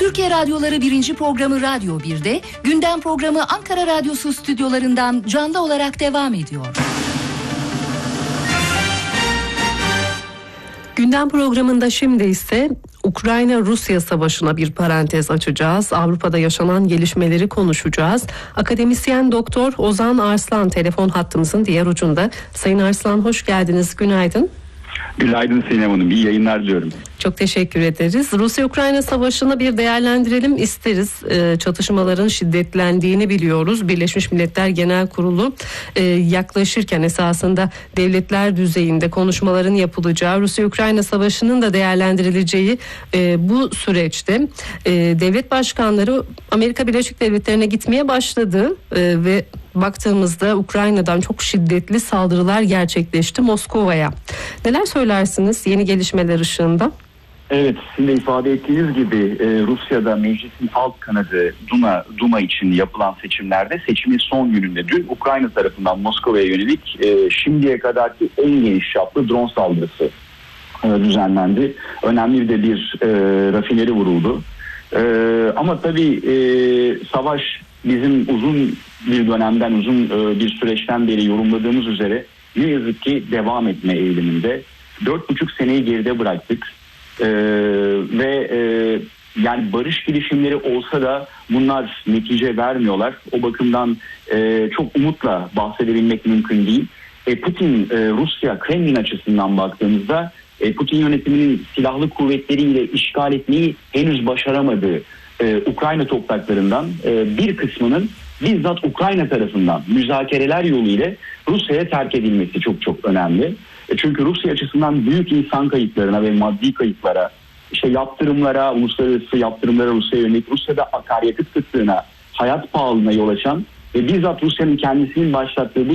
Türkiye Radyoları 1. programı Radyo 1'de, gündem programı Ankara Radyosu stüdyolarından canlı olarak devam ediyor. Gündem programında şimdi ise Ukrayna-Rusya savaşına bir parantez açacağız. Avrupa'da yaşanan gelişmeleri konuşacağız. Akademisyen Doktor Ozan Arslan telefon hattımızın diğer ucunda. Sayın Arslan, hoş geldiniz. Günaydın. Günaydın Sinem Hanım. İyi yayınlar diliyorum. Çok teşekkür ederiz. Rusya-Ukrayna savaşını bir değerlendirelim isteriz. Çatışmaların şiddetlendiğini biliyoruz. Birleşmiş Milletler Genel Kurulu yaklaşırken esasında devletler düzeyinde konuşmaların yapılacağı, Rusya-Ukrayna savaşının da değerlendirileceği bu süreçte devlet başkanları Amerika Birleşik Devletleri'ne gitmeye başladı ve baktığımızda Ukrayna'dan çok şiddetli saldırılar gerçekleşti Moskova'ya. Neler söylersiniz yeni gelişmeler ışığında? Evet, sizin de ifade ettiğiniz gibi Rusya'da meclisin alt kanadı Duma için yapılan seçimlerde seçimin son gününde dün Ukrayna tarafından Moskova'ya yönelik şimdiye kadarki en geniş çaplı drone saldırısı düzenlendi. Önemli de bir rafineri vuruldu. Ama tabii savaş bizim uzun bir dönemden, uzun bir süreçten beri yorumladığımız üzere ne yazık ki devam etme eğiliminde. 4,5 seneyi geride bıraktık. Yani barış girişimleri olsa da bunlar netice vermiyorlar. O bakımdan çok umutla bahsedebilmek mümkün değil. Putin, Rusya, Kremlin açısından baktığımızda Putin yönetiminin silahlı kuvvetleriyle işgal etmeyi henüz başaramadığı Ukrayna topraklarından bir kısmının bizzat Ukrayna tarafından müzakereler yoluyla Rusya'ya terk edilmesi çok çok önemli. Çünkü Rusya açısından büyük insan kayıplarına ve maddi kayıplara, yaptırımlara, uluslararası yaptırımlara Rusya'ya yönelik, Rusya'da akaryakıt kıtlığına, hayat pahalılığına yol açan ve bizzat Rusya'nın kendisinin başlattığı bu